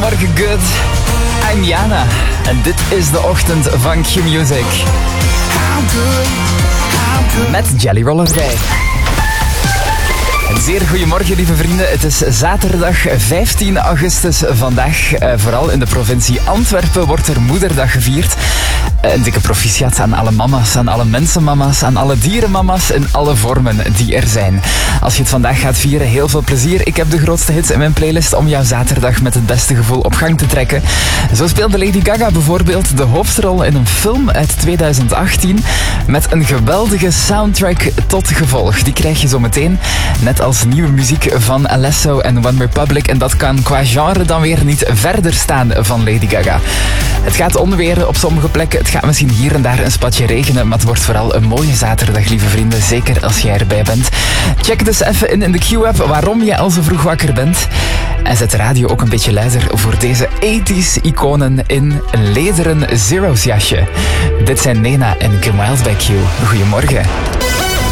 Goedemorgen, good. I'm Jana. En dit is de ochtend van Q-Music. Met Jelly Roll erbij. Een zeer goedemorgen, lieve vrienden. Het is zaterdag 15 augustus vandaag. Vooral in de provincie Antwerpen wordt er Moederdag gevierd. Een dikke proficiat aan alle mama's, aan alle mensenmama's, aan alle dierenmama's in alle vormen die er zijn. Als je het vandaag gaat vieren, heel veel plezier. Ik heb de grootste hits in mijn playlist om jouw zaterdag met het beste gevoel op gang te trekken. Zo speelde Lady Gaga bijvoorbeeld de hoofdrol in een film uit 2018 met een geweldige soundtrack tot gevolg. Die krijg je zo meteen, net als nieuwe muziek van Alesso en One Republic. En dat kan qua genre dan weer niet verder staan van Lady Gaga. Het gaat onweren op sommige plekken. Het gaat misschien hier en daar een spatje regenen, maar het wordt vooral een mooie zaterdag, lieve vrienden. Zeker als jij erbij bent. Check dus even in de Q-app waarom je al zo vroeg wakker bent. En zet de radio ook een beetje luider voor deze 80s iconen in een lederen Zero's jasje. Dit zijn Nena en Kim Wilde bij Q. Goedemorgen.